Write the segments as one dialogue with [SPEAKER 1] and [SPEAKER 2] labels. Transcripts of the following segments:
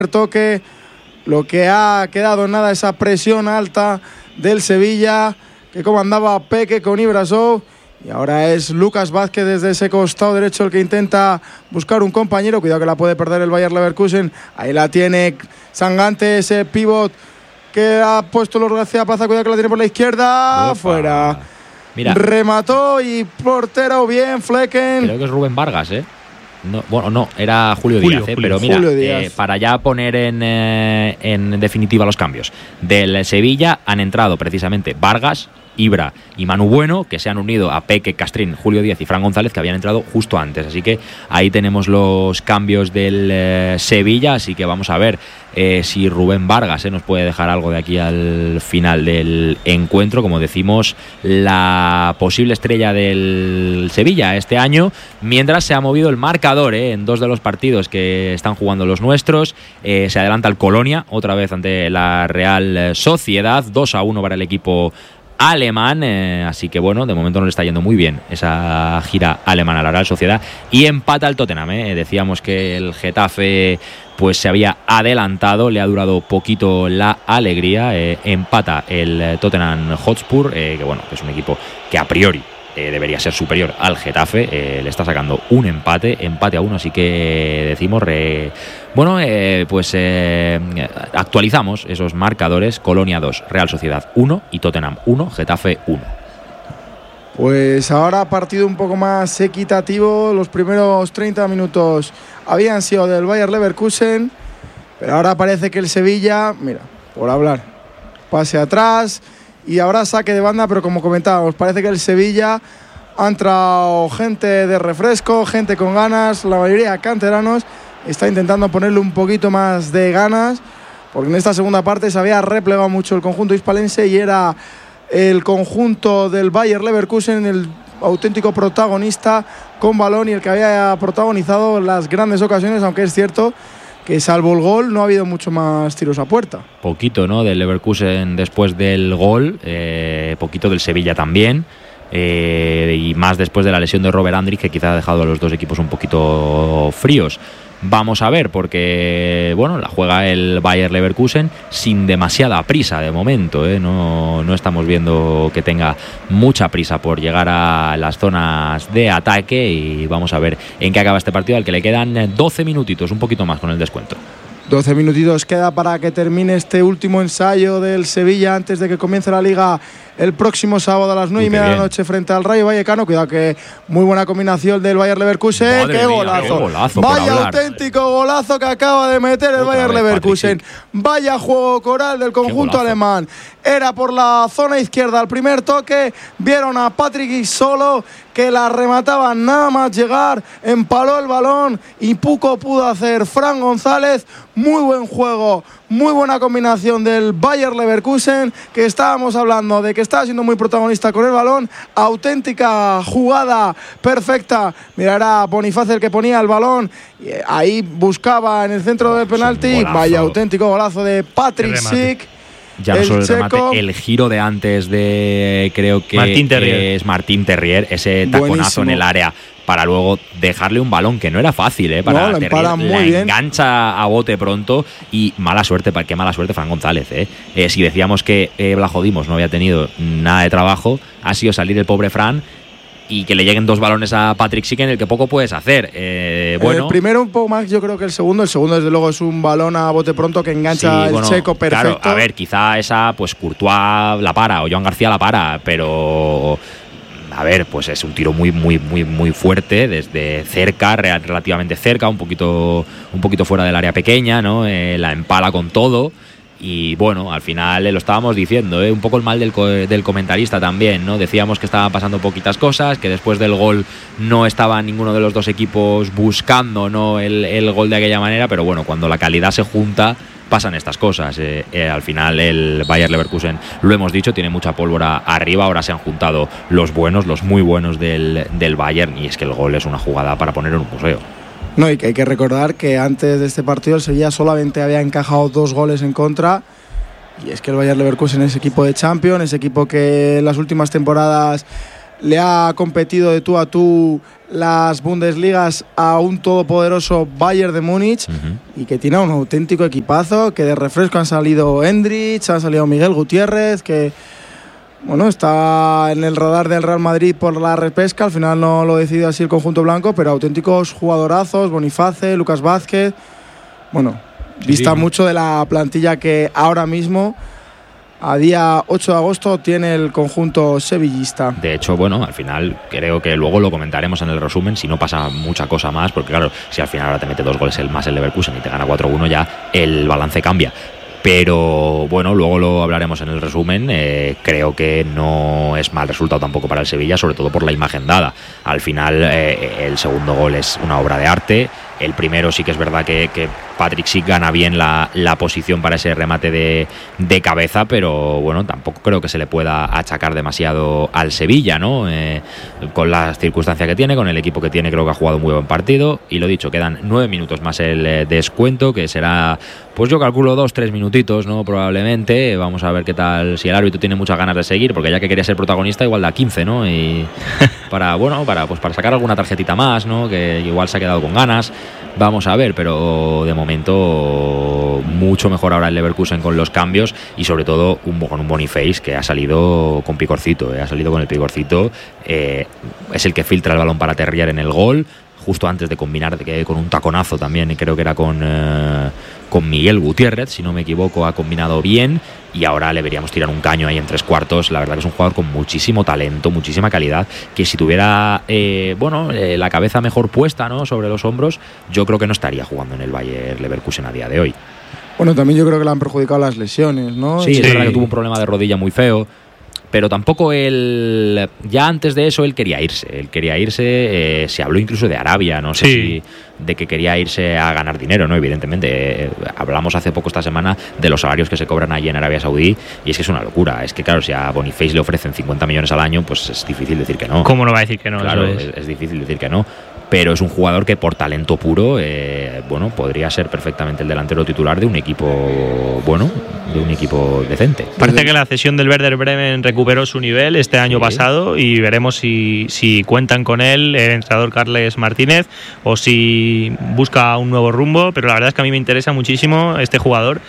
[SPEAKER 1] toque, lo que ha quedado en nada esa presión alta del Sevilla, que comandaba Peque con Ibrasov, y ahora es Lucas Vázquez desde ese costado derecho el que intenta buscar un compañero. Cuidado que la puede perder el Bayer Leverkusen. Ahí la tiene Sangante, ese pívot que ha puesto los García Plaza. Cuidado que la tiene por la izquierda. Fuera.
[SPEAKER 2] Mira.
[SPEAKER 1] Remató y portero bien, Flecken.
[SPEAKER 2] Creo que es Rubén Vargas, ¿eh? No, bueno, no, era Julio Díaz, pero mira, para ya poner en definitiva los cambios del Sevilla, han entrado precisamente Vargas, Ibra y Manu Bueno, que se han unido a Peque, Castrín, Julio Díaz y Fran González, que habían entrado justo antes. Así que ahí tenemos los cambios del Sevilla. Así que vamos a ver si Rubén Vargas nos puede dejar algo de aquí al final del encuentro. Como decimos, la posible estrella del Sevilla este año, mientras se ha movido el marcador en dos de los partidos que están jugando los nuestros. Se adelanta el Colonia otra vez ante la Real Sociedad, 2-1 para el equipo alemán, así que bueno, de momento no le está yendo muy bien esa gira alemana a la Real Sociedad, y empata el Tottenham. Decíamos que el Getafe pues se había adelantado, le ha durado poquito la alegría. Empata el Tottenham Hotspur, que bueno, que es un equipo que a priori debería ser superior al Getafe. Le está sacando un empate a 1, así que decimos actualizamos esos marcadores: Colonia 2, Real Sociedad 1 y Tottenham 1, Getafe 1.
[SPEAKER 1] Pues ahora partido un poco más equitativo. Los primeros 30 minutos habían sido del Bayer Leverkusen, pero ahora parece que el Sevilla, mira, por hablar, pase atrás y habrá saque de banda, pero como comentábamos, parece que el Sevilla ha entrado gente de refresco, gente con ganas, la mayoría canteranos, está intentando ponerle un poquito más de ganas, porque en esta segunda parte se había replegado mucho el conjunto hispalense y era el conjunto del Bayer Leverkusen el auténtico protagonista con balón y el que había protagonizado las grandes ocasiones, aunque es cierto que salvo el gol no ha habido mucho más tiros a puerta.
[SPEAKER 2] Poquito, ¿no?, del Leverkusen después del gol, poquito del Sevilla también, y más después de la lesión de Robert Andrich, que quizá ha dejado a los dos equipos un poquito fríos. Vamos a ver, porque bueno, la juega el Bayer Leverkusen sin demasiada prisa de momento, no estamos viendo que tenga mucha prisa por llegar a las zonas de ataque, y vamos a ver en qué acaba este partido, al que le quedan 12 minutitos, un poquito más con el descuento.
[SPEAKER 1] 12 minutitos queda para que termine este último ensayo del Sevilla antes de que comience la Liga el próximo sábado a las 9:30 de la noche frente al Rayo Vallecano. Cuidado que muy buena combinación del Bayer Leverkusen. ¡Qué golazo! Vaya auténtico golazo que acaba de meter el Bayer Leverkusen. Vaya juego coral del conjunto alemán. Era por la zona izquierda al primer toque. Vieron a Patrick solo, que la remataba nada más llegar. Empaló el balón y poco pudo hacer Fran González. Muy buen juego, muy buena combinación del Bayer Leverkusen, que estábamos hablando de que estaba siendo muy protagonista con el balón. Auténtica jugada perfecta. Mira, era Bonifaz el que ponía el balón, y ahí buscaba en el centro del penalti. Vaya auténtico golazo de Patrick Schick.
[SPEAKER 2] Ya no solo el remate, el giro de antes de, creo que es Martín Terrier, ese taconazo buenísimo en el área, para luego dejarle un balón que no era fácil, para Terrier, la engancha a bote pronto, y mala suerte, qué mala suerte Fran González, si decíamos que Blajo Dimos no había tenido nada de trabajo, ha sido salir el pobre Fran y que le lleguen dos balones a Patrick Schick, en el que poco puedes hacer. Bueno,
[SPEAKER 1] el primero un poco más, yo creo que el segundo desde luego es un balón a bote pronto que engancha el checo perfecto.
[SPEAKER 2] Claro, a ver, quizá esa pues Courtois la para o Joan García la para, pero a ver, pues es un tiro muy fuerte desde cerca, relativamente cerca, un poquito fuera del área pequeña, ¿no? La empala con todo. Y bueno, al final lo estábamos diciendo, un poco el mal del comentarista también, ¿no? Decíamos que estaban pasando poquitas cosas, que después del gol no estaba ninguno de los dos equipos buscando, ¿no?, el gol de aquella manera, pero bueno, cuando la calidad se junta pasan estas cosas. Al final el Bayer Leverkusen, lo hemos dicho, tiene mucha pólvora arriba. Ahora se han juntado los muy buenos del Bayern, y es que el gol es una jugada para poner en un museo.
[SPEAKER 1] No, y que hay que recordar que antes de este partido el Sevilla solamente había encajado 2 goles en contra, y es que el Bayer Leverkusen es equipo de Champions, es equipo que en las últimas temporadas le ha competido de tú a tú las Bundesligas a un todopoderoso Bayern de Múnich, y que tiene un auténtico equipazo, que de refresco han salido Endrich, han salido Miguel Gutiérrez, que bueno, está en el radar del Real Madrid por la repesca, al final no lo decidió así el conjunto blanco, pero auténticos jugadorazos, Boniface, Lucas Vázquez, bueno, dista mucho de la plantilla que ahora mismo, a día 8 de agosto, tiene el conjunto sevillista.
[SPEAKER 2] De hecho, bueno, al final creo que luego lo comentaremos en el resumen, si no pasa mucha cosa más, porque claro, si al final ahora te mete 2 goles más el Leverkusen y te gana 4-1, ya el balance cambia. Pero bueno, luego lo hablaremos en el resumen. Creo que no es mal resultado tampoco para el Sevilla, sobre todo por la imagen dada. Al final el segundo gol es una obra de arte. El primero sí que es verdad que Patrick Schick gana bien la posición para ese remate de cabeza, pero bueno, tampoco creo que se le pueda achacar demasiado al Sevilla, ¿no? Con las circunstancias que tiene, con el equipo que tiene, creo que ha jugado un muy buen partido. Y lo dicho, quedan 9 minutos más el descuento, que será, pues yo calculo 2-3 minutitos, ¿no? Probablemente. Vamos a ver qué tal, si el árbitro tiene muchas ganas de seguir, porque ya que quería ser protagonista, igual da 15, ¿no? Y para sacar alguna tarjetita más, ¿no? Que igual se ha quedado con ganas. Vamos a ver, pero de momento mucho mejor ahora el Leverkusen con los cambios, y sobre todo con un Boniface que ha salido con picorcito, ha salido con el picorcito, es el que filtra el balón para Terrier en el gol, justo antes de combinar con un taconazo también, y creo que era con Miguel Gutiérrez, si no me equivoco, ha combinado bien, y ahora le veríamos tirar un caño ahí en 3/4. La verdad que es un jugador con muchísimo talento, muchísima calidad, que si tuviera la cabeza mejor puesta, ¿no?, sobre los hombros, yo creo que no estaría jugando en el Bayer Leverkusen a día de hoy.
[SPEAKER 1] Bueno, también yo creo que le han perjudicado las lesiones, ¿no?
[SPEAKER 2] Sí, es verdad que tuvo un problema de rodilla muy feo, pero tampoco él, ya antes de eso, él quería irse, se habló incluso de Arabia, no sé si de que quería irse a ganar dinero, ¿no? Evidentemente, hablamos hace poco esta semana de los salarios que se cobran allí en Arabia Saudí, y es que es una locura. Es que claro, si a Boniface le ofrecen 50 millones al año, pues es difícil decir que no.
[SPEAKER 3] ¿Cómo no va a decir que no?
[SPEAKER 2] Claro, es difícil decir que no. Pero es un jugador que por talento puro, podría ser perfectamente el delantero titular de un equipo de un equipo decente.
[SPEAKER 3] Parece que la cesión del Werder Bremen recuperó su nivel este año pasado, y veremos si cuentan con él el entrenador Carles Martínez o si busca un nuevo rumbo. Pero la verdad es que a mí me interesa muchísimo este jugador.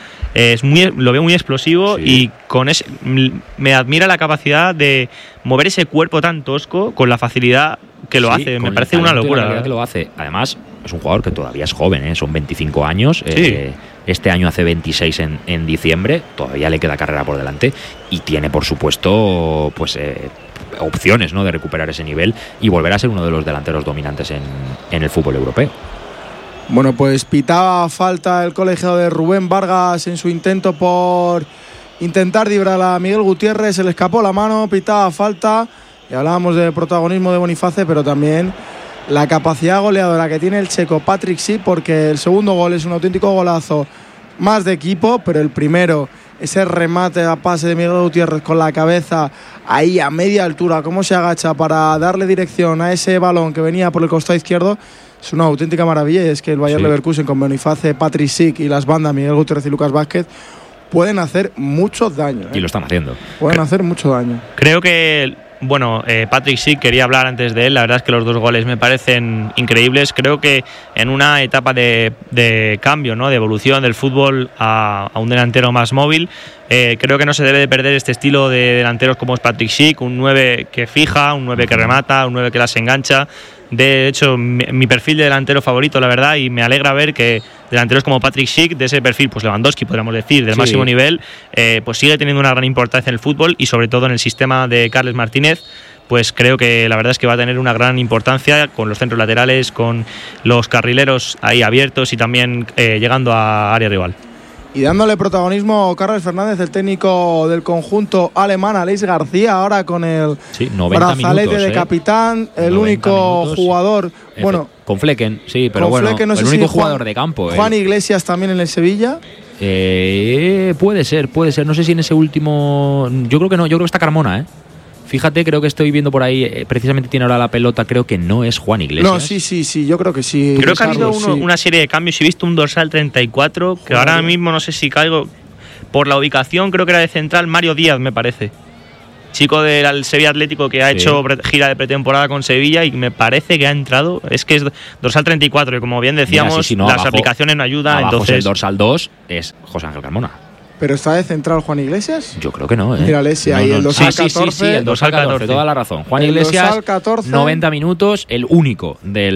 [SPEAKER 3] Lo veo muy explosivo, y con me admira la capacidad de mover ese cuerpo tan tosco con la facilidad que lo hace. Me parece una locura.
[SPEAKER 2] Que lo hace. Además, es un jugador que todavía es joven, son 25 años. Este año hace 26 en diciembre. Todavía le queda carrera por delante, y tiene, por supuesto, opciones, ¿no?, de recuperar ese nivel y volver a ser uno de los delanteros dominantes en el fútbol europeo.
[SPEAKER 1] Bueno, pues pitaba falta el colegiado de Rubén Vargas en su intento por intentar driblar a Miguel Gutiérrez. Se le escapó la mano, pitaba falta. Y hablábamos de protagonismo de Boniface, pero también la capacidad goleadora que tiene el checo Patrick Schick, porque el segundo gol es un auténtico golazo más de equipo, pero el primero, ese remate a pase de Miguel Gutiérrez con la cabeza ahí a media altura, cómo se agacha para darle dirección a ese balón que venía por el costado izquierdo, es una auténtica maravilla. Y es que el Bayer Leverkusen con Boniface, Patrick Schick y las bandas Miguel Gutiérrez y Lucas Vázquez pueden hacer mucho daño.
[SPEAKER 2] Y lo están haciendo.
[SPEAKER 1] Pueden hacer mucho daño.
[SPEAKER 3] Creo que Patrick Schick, quería hablar antes de él. La verdad es que los 2 goles me parecen increíbles. Creo que en una etapa de cambio, ¿no?, de evolución del fútbol a un delantero más móvil, creo que no se debe de perder este estilo de delanteros como es Patrick Schick, un 9 que fija, un 9 que remata, un 9 que las engancha. De hecho, mi perfil de delantero favorito, la verdad, y me alegra ver que delanteros como Patrick Schick, de ese perfil, pues Lewandowski, podríamos decir, del máximo nivel, pues sigue teniendo una gran importancia en el fútbol, y sobre todo en el sistema de Carles Martínez. Pues creo que la verdad es que va a tener una gran importancia con los centros laterales, con los carrileros ahí abiertos y también llegando a área rival.
[SPEAKER 1] Y dándole protagonismo Carles Fernández, el técnico del conjunto alemán, Aleix García, ahora con el brazalete de capitán, el único jugador,
[SPEAKER 2] con Flecken, pero con Flecken, no sé, el único jugador de campo.
[SPEAKER 1] Juan Iglesias también en el Sevilla.
[SPEAKER 2] Puede ser, no sé si en ese último, yo creo que no, yo creo que está Carmona, Fíjate, creo que estoy viendo por ahí, precisamente tiene ahora la pelota, creo que no es Juan Iglesias.
[SPEAKER 1] No, sí, yo creo que sí.
[SPEAKER 3] Creo que ha habido una serie de cambios. He visto un dorsal 34, que ahora mismo no sé si caigo por la ubicación, creo que era de central, Mario Díaz, me parece. chico del Sevilla Atlético que ha hecho gira de pretemporada con Sevilla y me parece que ha entrado, es que es dorsal 34 y como bien decíamos, las abajo, aplicaciones no ayudan.
[SPEAKER 2] Abajo
[SPEAKER 3] entonces
[SPEAKER 2] el dorsal 2 es José Ángel Carmona.
[SPEAKER 1] ¿Pero está de central Juan Iglesias?
[SPEAKER 2] Yo creo que no,
[SPEAKER 1] Mírale, si hay el dorsal 14.
[SPEAKER 2] Sí, el dorsal 14, toda la razón. Juan Iglesias, 90 minutos, el único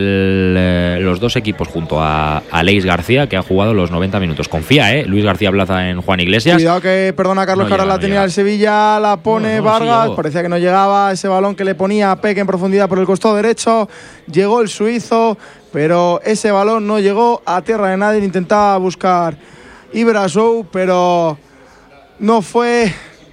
[SPEAKER 2] de los dos equipos junto a Aleix García que ha jugado los 90 minutos. Confía, Luis García Plaza en Juan Iglesias.
[SPEAKER 1] Cuidado que, perdona Carlos, que ahora la tenía el Sevilla, la pone Vargas, parecía que no llegaba ese balón que le ponía a Peque en profundidad por el costado derecho. Llegó el suizo, pero ese balón no llegó a tierra de nadie, intentaba buscar Ibrasou, pero no fue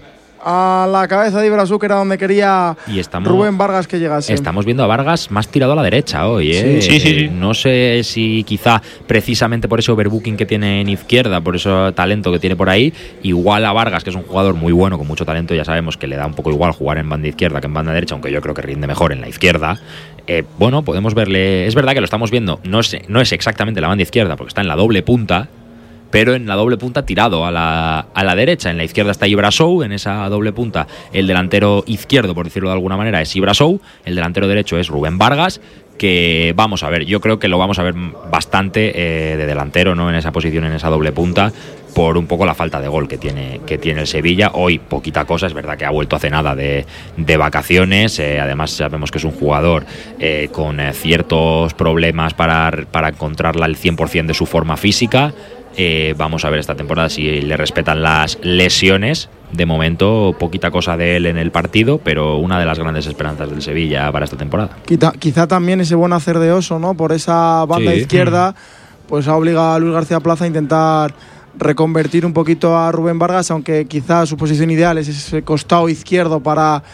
[SPEAKER 1] a la cabeza de Ibrasou, que era donde quería Rubén Vargas que llegase.
[SPEAKER 2] Estamos viendo a Vargas más tirado a la derecha hoy,
[SPEAKER 3] Sí.
[SPEAKER 2] No sé si quizá precisamente por ese overbooking que tiene en izquierda, por ese talento que tiene por ahí, igual a Vargas, que es un jugador muy bueno, con mucho talento, ya sabemos que le da un poco igual jugar en banda izquierda que en banda derecha, aunque yo creo que rinde mejor en la izquierda. Bueno, podemos verle, es verdad que lo estamos viendo, no es exactamente la banda izquierda, porque está en la doble punta, pero en la doble punta tirado a la derecha. En la izquierda está Ibrasou, en esa doble punta el delantero izquierdo, por decirlo de alguna manera, es Ibrasou, el delantero derecho es Rubén Vargas, que vamos a ver, yo creo que lo vamos a ver bastante de delantero, ¿no? En esa posición, en esa doble punta, por un poco la falta de gol que tiene el Sevilla. Hoy poquita cosa, es verdad que ha vuelto hace nada de vacaciones, además sabemos que es un jugador con ciertos problemas para encontrarla al 100% de su forma física. Vamos a ver esta temporada si le respetan las lesiones. De momento, poquita cosa de él en el partido, pero una de las grandes esperanzas del Sevilla para esta temporada.
[SPEAKER 1] Quizá también ese buen hacer de Oso, ¿no? Por esa banda izquierda, pues ha obligado a Luis García Plaza a intentar reconvertir un poquito a Rubén Vargas, aunque quizá su posición ideal es ese costado izquierdo para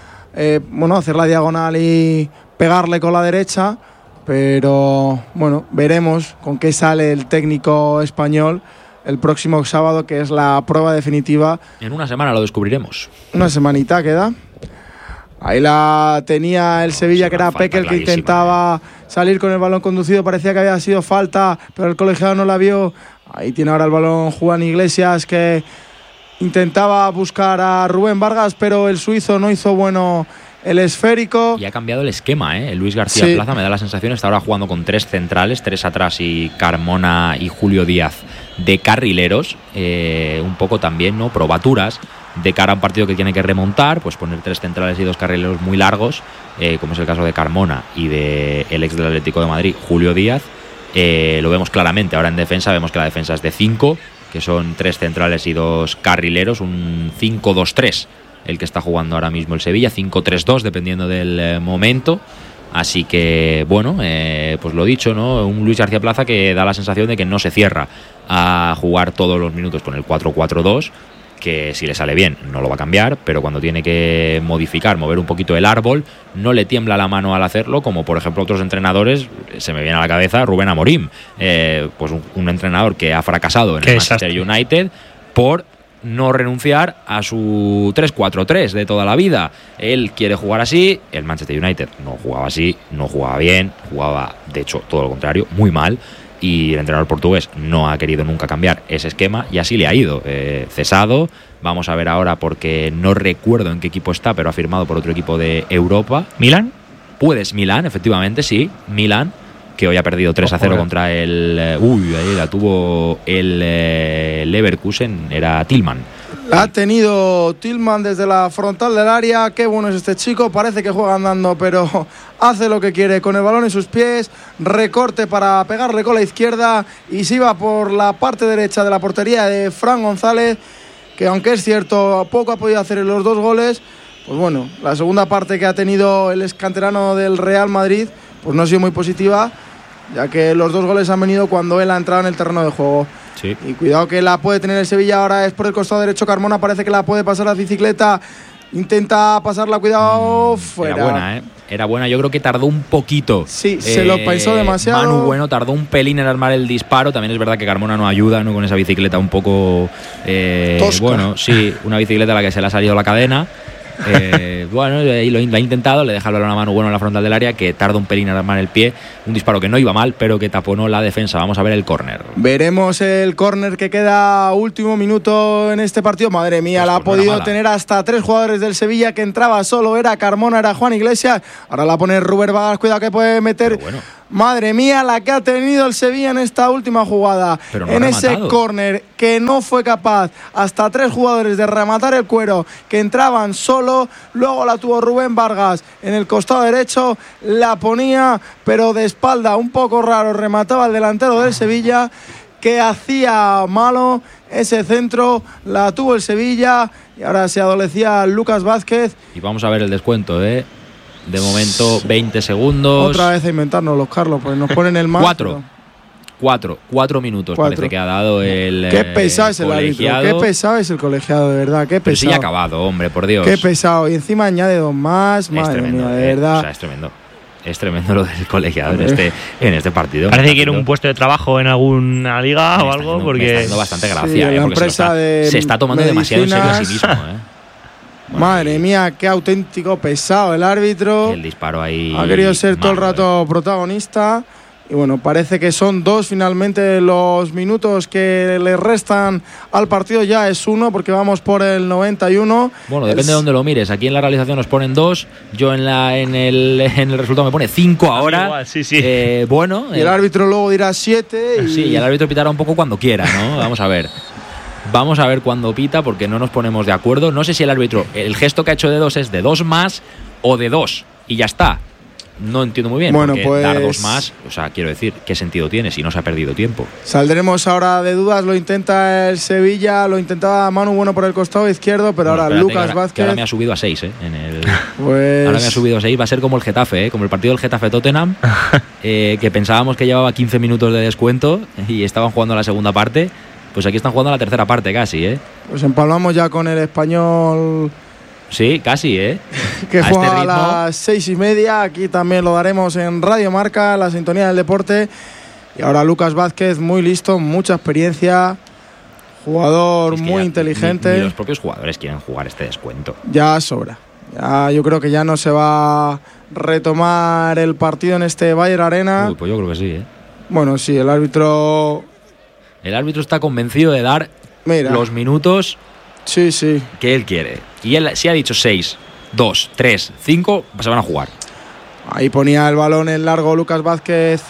[SPEAKER 1] hacer la diagonal y pegarle con la derecha. Pero bueno, veremos con qué sale el técnico español el próximo sábado, que es la prueba definitiva.
[SPEAKER 2] En una semana lo descubriremos.
[SPEAKER 1] Una semanita queda. Ahí la tenía el Sevilla, que era Peque el que intentaba salir con el balón conducido. Parecía que había sido falta, pero el colegiado no la vio. Ahí tiene ahora el balón Juan Iglesias, que intentaba buscar a Rubén Vargas, pero el suizo no hizo bueno el esférico.
[SPEAKER 2] Y ha cambiado el esquema, Luis García Plaza, me da la sensación, está ahora jugando con 3 centrales, 3 atrás y Carmona y Julio Díaz de carrileros, un poco también, ¿no? Probaturas de cara a un partido que tiene que remontar, pues poner 3 centrales y 2 carrileros muy largos, como es el caso de Carmona y de el ex del Atlético de Madrid, Julio Díaz. Lo vemos claramente ahora en defensa, vemos que la defensa es de 5, que son 3 centrales y 2 carrileros, un 5-2-3 el que está jugando ahora mismo el Sevilla, 5-3-2 dependiendo del momento. Así que, bueno, pues lo dicho, ¿no? Un Luis García Plaza que da la sensación de que no se cierra a jugar todos los minutos con el 4-4-2, que si le sale bien no lo va a cambiar, pero cuando tiene que mover un poquito el árbol, no le tiembla la mano al hacerlo, como por ejemplo otros entrenadores, se me viene a la cabeza Rubén Amorim, pues un entrenador que ha fracasado en el Manchester United por no renunciar a su 3-4-3 de toda la vida. Él quiere jugar así, el Manchester United no jugaba así, no jugaba bien, jugaba de hecho todo lo contrario, muy mal, y el entrenador portugués no ha querido nunca cambiar ese esquema y así le ha ido, cesado. Vamos a ver ahora, porque no recuerdo en qué equipo está, pero ha firmado por otro equipo de Europa.
[SPEAKER 3] ¿Milán?
[SPEAKER 2] Milán, efectivamente, sí, Milán, que hoy ha perdido 3-0 contra el... ahí la tuvo el Leverkusen, era Tillman.
[SPEAKER 1] Ha tenido Tillman desde la frontal del área. Qué bueno es este chico, parece que juega andando, pero hace lo que quiere con el balón en sus pies. Recorte para pegarle con la izquierda y se iba por la parte derecha de la portería de Fran González, que aunque es cierto, poco ha podido hacer en los 2 goles. Pues bueno, la segunda parte que ha tenido el excanterano del Real Madrid pues no ha sido muy positiva, ya que los 2 goles han venido cuando él ha entrado en el terreno de juego.
[SPEAKER 2] Sí.
[SPEAKER 1] Y cuidado que la puede tener el Sevilla, ahora es por el costado derecho. Carmona parece que la puede pasar a bicicleta, intenta pasarla, cuidado, fuera.
[SPEAKER 2] Era buena, era buena, yo creo que tardó un poquito.
[SPEAKER 1] Sí, se lo pensó demasiado.
[SPEAKER 2] Manu Bueno tardó un pelín en armar el disparo. También es verdad que Carmona no ayuda, ¿no? Con esa bicicleta un poco
[SPEAKER 1] tosca.
[SPEAKER 2] Bueno, sí, una bicicleta a la que se le ha salido la cadena. Bueno, lo ha intentado, le deja el balón a Manu Bueno en la frontal del área, que tarda un pelín en armar el pie. Un disparo que no iba mal, pero que taponó la defensa. Vamos a ver el córner.
[SPEAKER 1] Veremos el córner que queda último minuto en este partido. Madre mía, la ha podido tener hasta 3 jugadores del Sevilla, que entraba solo. Era Carmona, era Juan Iglesias. Ahora la pone Ruber Vargas, cuidado que puede meter. Madre mía, la que ha tenido el Sevilla en esta última jugada. En ese córner que no fue capaz hasta 3 jugadores de rematar el cuero, que entraban solo. Luego la tuvo Rubén Vargas en el costado derecho, la ponía, pero de espalda, un poco raro, remataba el delantero del Sevilla, que hacía malo ese centro. La tuvo el Sevilla y ahora se adolecía Lucas Vázquez.
[SPEAKER 2] Y vamos a ver el descuento, De momento 20 segundos.
[SPEAKER 1] Otra vez a inventarnos los Carlos, pues nos ponen el más.
[SPEAKER 2] 4 minutos parece que ha dado el
[SPEAKER 1] Qué pesado es el árbitro, qué pesado es el colegiado, de verdad, qué pesado.
[SPEAKER 2] Pero sí ya ha acabado, hombre, por Dios.
[SPEAKER 1] Qué pesado, y encima añade 2 más, madre mía, de verdad.
[SPEAKER 2] O sea, es tremendo lo del colegiado en este partido.
[SPEAKER 3] Parece que quiere un puesto de trabajo en alguna liga o algo, porque
[SPEAKER 2] me está dando bastante gracia,
[SPEAKER 1] la empresa
[SPEAKER 2] se está tomando demasiado en serio a sí mismo,
[SPEAKER 1] Bueno, madre mía, qué auténtico pesado el árbitro.
[SPEAKER 2] El disparo ahí
[SPEAKER 1] ha querido ser todo el rato protagonista. Y bueno, parece que son 2 finalmente los minutos que le restan al partido. Ya es 1 porque vamos por el 91.
[SPEAKER 2] Bueno, depende de dónde lo mires. Aquí en la realización nos ponen 2. Yo en el resultado me pone 5 ahora.
[SPEAKER 3] Igual, sí.
[SPEAKER 1] Bueno. Y el árbitro luego dirá 7.
[SPEAKER 2] Sí, y el árbitro pitará un poco cuando quiera, ¿no? Vamos a ver. Vamos a ver cuándo pita, porque no nos ponemos de acuerdo. No sé si el árbitro, el gesto que ha hecho de 2 es de 2 más o de 2. Y ya está. No entiendo muy bien,
[SPEAKER 1] bueno,
[SPEAKER 2] porque
[SPEAKER 1] pues
[SPEAKER 2] dar 2 más, o sea, quiero decir, ¿qué sentido tiene si no se ha perdido tiempo?
[SPEAKER 1] Saldremos ahora de dudas, lo intenta el Sevilla, lo intentaba Manu Bueno por el costado izquierdo, pero ahora Lucas Vázquez. Que
[SPEAKER 2] ahora me ha subido a 6, Ahora me ha subido a 6, va a ser como el Getafe, como el partido del Getafe-Tottenham, que pensábamos que llevaba 15 minutos de descuento y estaban jugando la segunda parte, pues aquí están jugando la tercera parte casi,
[SPEAKER 1] Pues empalmamos ya con el Español.
[SPEAKER 2] Sí, casi,
[SPEAKER 1] que juega a las 6:30. Aquí también lo daremos en Radio Marca, la sintonía del deporte. Y ahora Lucas Vázquez, muy listo, mucha experiencia. Jugador muy inteligente.
[SPEAKER 2] Ni los propios jugadores quieren jugar este descuento.
[SPEAKER 1] Ya sobra. Yo creo que ya no se va a retomar el partido en este Bayern Arena.
[SPEAKER 2] Pues yo creo que sí,
[SPEAKER 1] Bueno, sí, el árbitro
[SPEAKER 2] está convencido de dar los minutos que él quiere. Y él, si ha dicho 6, 2, 3, 5, pues se van a jugar.
[SPEAKER 1] Ahí ponía el balón en largo Lucas Vázquez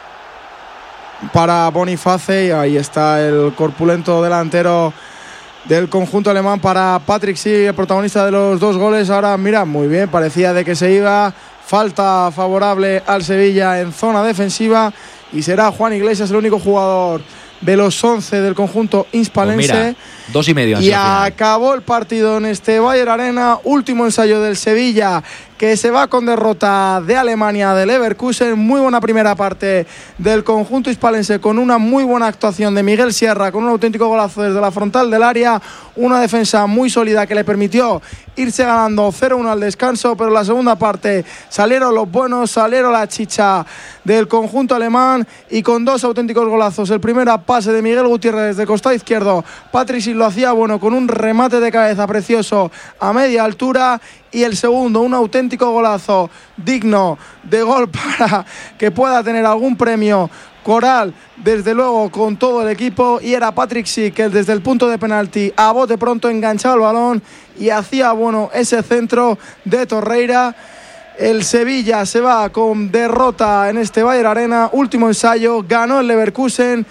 [SPEAKER 1] para Boniface. Y ahí está el corpulento delantero del conjunto alemán para Patrick Schick, el protagonista de los 2 goles. Ahora, mira, muy bien, parecía de que se iba. Falta favorable al Sevilla en zona defensiva. Y será Juan Iglesias el único jugador de los 11 del conjunto hispalense.
[SPEAKER 2] Pues mira, 2,5.
[SPEAKER 1] Y acabó el partido en este Bayern Arena. Último ensayo del Sevilla, que se va con derrota de Alemania, del Leverkusen. Muy buena primera parte del conjunto hispalense, con una muy buena actuación de Miguel Sierra, con un auténtico golazo desde la frontal del área. Una defensa muy sólida que le permitió irse ganando 0-1 al descanso, pero en la segunda parte salieron los buenos, salieron la chicha del conjunto alemán, y con 2 auténticos golazos. El primero a pase de Miguel Gutiérrez desde costado izquierdo. Patrick Schick lo hacía con un remate de cabeza precioso a media altura, y el segundo, un auténtico golazo digno de gol para que pueda tener algún premio coral, desde luego, con todo el equipo. Y era Patrick Schick, que desde el punto de penalti a bote pronto enganchaba el balón y hacía ese centro de Torreira. El Sevilla se va con derrota en este Bayern Arena. Último ensayo, ganó el Leverkusen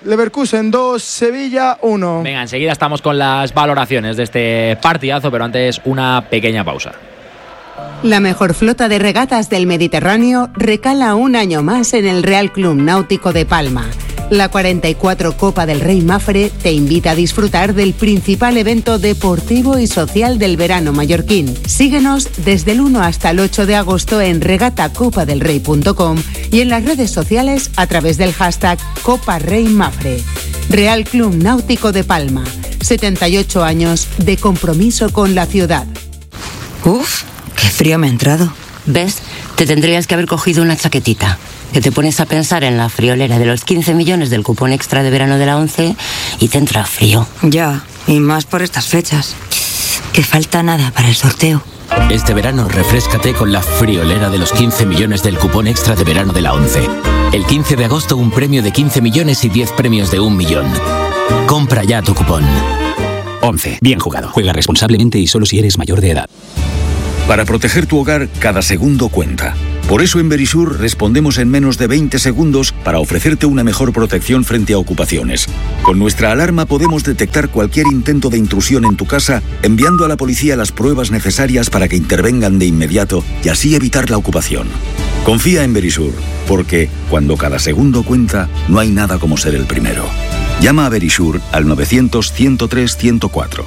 [SPEAKER 1] 2, Sevilla 1.
[SPEAKER 2] Venga, enseguida estamos con las valoraciones de este partidazo, pero antes una pequeña pausa.
[SPEAKER 4] La mejor flota de regatas del Mediterráneo recala un año más en el Real Club Náutico de Palma. La 44 Copa del Rey Mafre te invita a disfrutar del principal evento deportivo y social del verano mallorquín. Síguenos desde el 1 hasta el 8 de agosto en regatacopadelrey.com y en las redes sociales a través del hashtag Copa Rey Mafre. Real Club Náutico de Palma, 78 años de compromiso con la ciudad.
[SPEAKER 5] Uf, qué frío me ha entrado.
[SPEAKER 6] ¿Ves? Te tendrías que haber cogido una chaquetita. Que te pones a pensar en la friolera de los 15 millones del cupón extra de verano de la ONCE y te entra frío.
[SPEAKER 5] Ya, y más por estas fechas. Que falta nada para el sorteo.
[SPEAKER 7] Este verano refréscate con la friolera de los 15 millones del cupón extra de verano de la ONCE. El 15 de agosto un premio de 15 millones y 10 premios de 1 millón. Compra ya tu cupón. ONCE. Bien jugado. Juega responsablemente y solo si eres mayor de edad.
[SPEAKER 8] Para proteger tu hogar, cada segundo cuenta. Por eso en Verisur respondemos en menos de 20 segundos para ofrecerte una mejor protección frente a ocupaciones. Con nuestra alarma podemos detectar cualquier intento de intrusión en tu casa, enviando a la policía las pruebas necesarias para que intervengan de inmediato y así evitar la ocupación. Confía en Verisur, porque cuando cada segundo cuenta, no hay nada como ser el primero. Llama a Verisur al 900-103-104.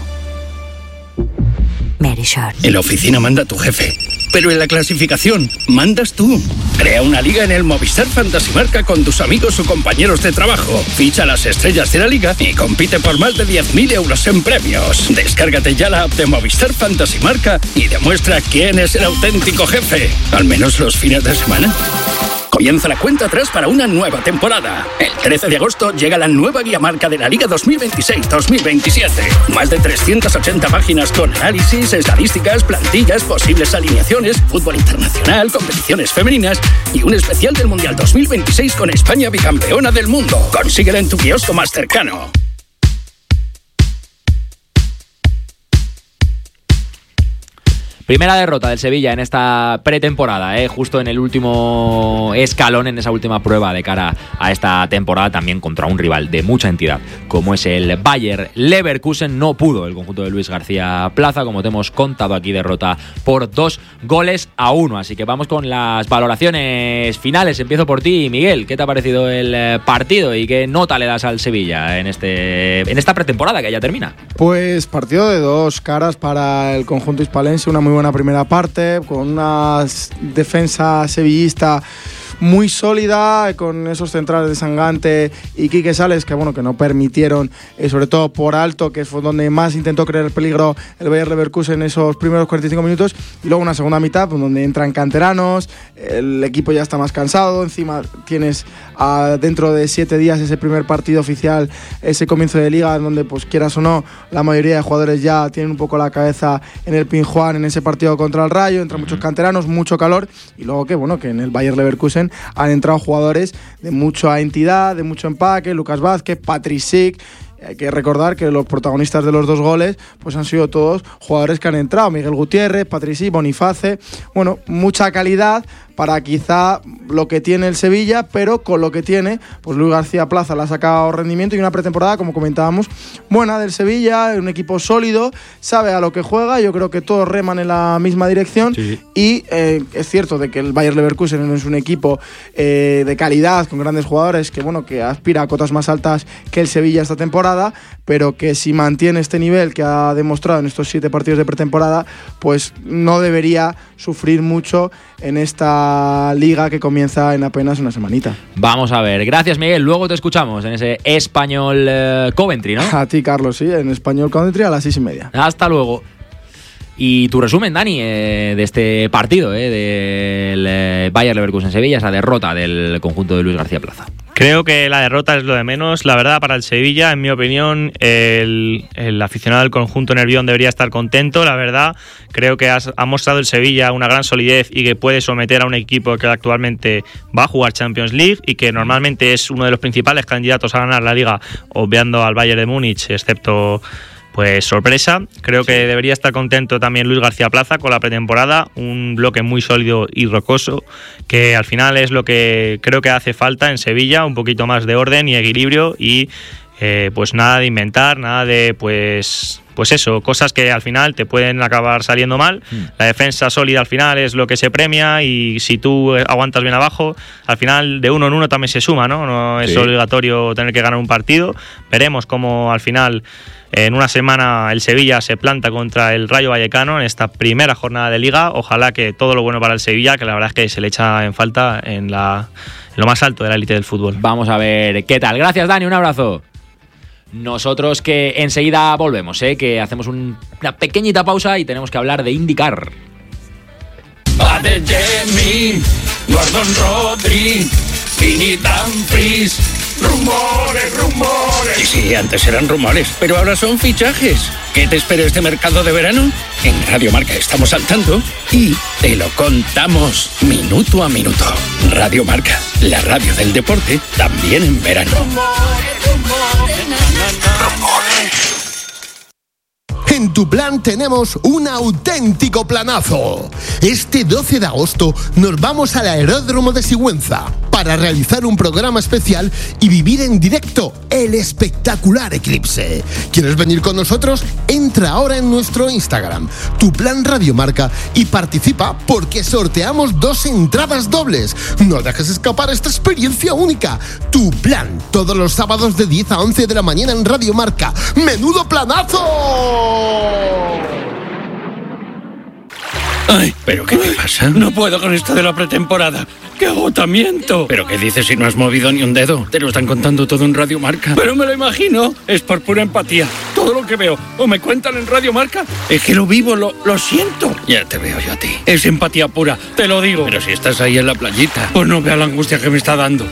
[SPEAKER 6] Verisur.
[SPEAKER 9] En la oficina manda tu jefe, pero en la clasificación mandas tú. Crea una liga en el Movistar Fantasy Marca con tus amigos o compañeros de trabajo. Ficha las estrellas de la liga y compite por más de 10.000 euros en premios. Descárgate ya la app de Movistar Fantasy Marca y demuestra quién es el auténtico jefe. Al menos los fines de semana. Comienza la cuenta atrás para una nueva temporada. El 13 de agosto llega la nueva guía marca de la Liga 2026-2027. Más de 380 páginas con análisis, estadísticas, plantillas, posibles alineaciones, fútbol internacional, competiciones femeninas y un especial del Mundial 2026 con España bicampeona del mundo. Consíguela en tu kiosco más cercano.
[SPEAKER 2] Primera derrota del Sevilla en esta pretemporada, justo en el último escalón, en esa última prueba de cara a esta temporada, también contra un rival de mucha entidad como es el Bayer Leverkusen. No pudo el conjunto de Luis García Plaza, como te hemos contado aquí, derrota por 2-1. Así que vamos con las valoraciones finales. Empiezo por ti, Miguel. ¿Qué te ha parecido el partido y qué nota le das al Sevilla en esta pretemporada que ya termina?
[SPEAKER 1] Pues partido de dos caras para el conjunto hispalense, una muy buena primera parte, con una defensa sevillista muy sólida, con esos centrales de Sangante y Quique Sales que no permitieron, sobre todo por alto, que fue donde más intentó crear el peligro el Bayer Leverkusen en esos primeros 45 minutos, y luego una segunda mitad donde entran canteranos, el equipo ya está más cansado, encima tienes dentro de 7 días ese primer partido oficial, ese comienzo de liga, donde pues quieras o no, la mayoría de jugadores ya tienen un poco la cabeza en el Pinjuán en ese partido contra el Rayo, entran muchos canteranos, mucho calor, y luego que en el Bayer Leverkusen han entrado jugadores de mucha entidad, de mucho empaque, Lucas Vázquez, Patrick Schick. Hay que recordar que los protagonistas de los dos goles pues han sido todos jugadores que han entrado, Miguel Gutiérrez, Patrick Schick, Boniface, mucha calidad para quizá lo que tiene el Sevilla, pero con lo que tiene, pues Luis García Plaza le ha sacado rendimiento y una pretemporada, como comentábamos, buena del Sevilla, un equipo sólido, sabe a lo que juega, yo creo que todos reman en la misma dirección, sí. Y es cierto de que el Bayer Leverkusen no es un equipo de calidad, con grandes jugadores, que aspira a cotas más altas que el Sevilla esta temporada, pero que si mantiene este nivel que ha demostrado en estos 7 partidos de pretemporada, pues no debería sufrir mucho en esta liga que comienza en apenas una semanita.
[SPEAKER 2] Vamos a ver, gracias Miguel, luego te escuchamos en ese Español Coventry, ¿no?
[SPEAKER 1] A ti, Carlos, sí, en Español Coventry a las 6:30.
[SPEAKER 2] Hasta luego. Y tu resumen, Dani, de este partido, del Bayer Leverkusen-Sevilla, esa derrota del conjunto de Luis García Plaza.
[SPEAKER 3] Creo que la derrota es lo de menos. La verdad, para el Sevilla, en mi opinión, el aficionado del conjunto nervión debería estar contento. La verdad, creo que ha mostrado el Sevilla una gran solidez y que puede someter a un equipo que actualmente va a jugar Champions League y que normalmente es uno de los principales candidatos a ganar la Liga, obviando al Bayern de Múnich, excepto pues sorpresa. Creo que debería estar contento también Luis García Plaza con la pretemporada, un bloque muy sólido y rocoso, que al final es lo que creo que hace falta en Sevilla, un poquito más de orden y equilibrio y pues nada de inventar, nada de pues eso, cosas que al final te pueden acabar saliendo mal. La defensa sólida al final es lo que se premia y si tú aguantas bien abajo, al final de uno en uno también se suma, ¿no? No es obligatorio tener que ganar un partido. Veremos cómo al final en una semana el Sevilla se planta contra el Rayo Vallecano en esta primera jornada de Liga. Ojalá que todo lo bueno para el Sevilla, que la verdad es que se le echa en falta en lo más alto de la élite del fútbol.
[SPEAKER 2] Vamos a ver qué tal. Gracias, Dani, un abrazo. Nosotros que enseguida volvemos, que hacemos una pequeñita pausa y tenemos que hablar de IndyCar.
[SPEAKER 10] Adeyemi, Gordon Rodri, Fini Dumfries,
[SPEAKER 9] Sí, antes eran rumores, pero ahora son fichajes. ¿Qué te espera este mercado de verano? En Radio Marca estamos al tanto y te lo contamos minuto a minuto. Radio Marca, la radio del deporte, también en verano.
[SPEAKER 10] En Tu Plan tenemos un auténtico planazo. Este 12 de agosto nos vamos al Aeródromo de Sigüenza para realizar un programa especial y vivir en directo el espectacular eclipse. ¿Quieres venir con nosotros? Entra ahora en nuestro Instagram, Tu Plan Radio Marca, y participa porque sorteamos 2 entradas dobles. No dejes escapar esta experiencia única. Tu Plan, todos los sábados de 10 a 11 de la mañana en Radio Marca. ¡Menudo planazo!
[SPEAKER 9] Ay, ¿pero qué te pasa? No puedo con esto de la pretemporada. ¡Qué agotamiento! ¿Pero qué dices si no has movido ni un dedo? Te lo están contando todo en Radio Marca. Pero me lo imagino. Es por pura empatía. Todo lo que veo o me cuentan en Radio Marca es que lo vivo, lo siento. Ya te veo yo a ti. Es empatía pura, te lo digo. Pero si estás ahí en la playita, pues no vea la angustia que me está dando.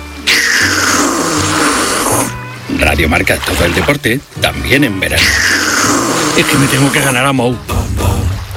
[SPEAKER 9] Radio Marca, todo el deporte, también en verano. Es que me tengo que ganar a Mou.